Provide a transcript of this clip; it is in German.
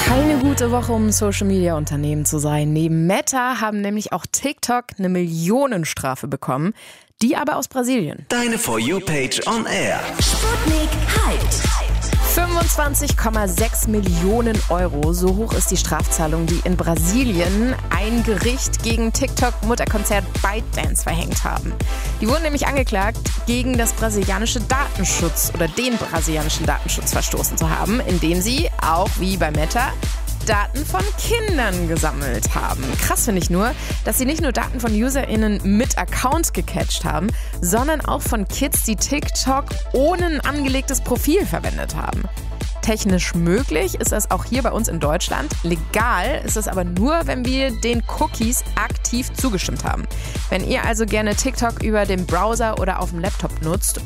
Keine gute Woche, um ein Social-Media-Unternehmen zu sein. Neben Meta haben nämlich auch TikTok eine Millionenstrafe bekommen, die aber aus Brasilien. Deine For You-Page on Air. Sputnik hyped. 25,6 Millionen Euro, so hoch ist die Strafzahlung, die in Brasilien ein Gericht gegen TikTok-Mutterkonzern ByteDance verhängt haben. Die wurden nämlich angeklagt, gegen das brasilianische Datenschutz oder den brasilianischen Datenschutz verstoßen zu haben, indem sie, auch wie bei Meta, Daten von Kindern gesammelt haben. Krass finde ich nur, dass sie nicht nur Daten von UserInnen mit Account gecatcht haben, sondern auch von Kids, die TikTok ohne ein angelegtes Profil verwendet haben. Technisch möglich ist das auch hier bei uns in Deutschland. Legal ist es aber nur, wenn wir den Cookies aktiv zugestimmt haben. Wenn ihr also gerne TikTok über den Browser oder auf dem Laptop nutzt